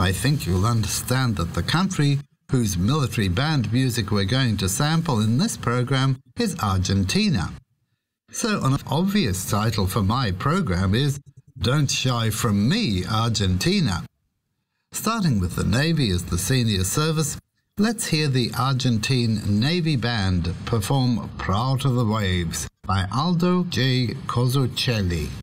I think you'll understand that the country whose military band music we're going to sample in this program is Argentina. So an obvious title for my program is Don't Shy From Me, Argentina. Starting with the Navy as the senior service, let's hear the Argentine Navy Band perform Proud of the Waves by Aldo J. Cozzucelli.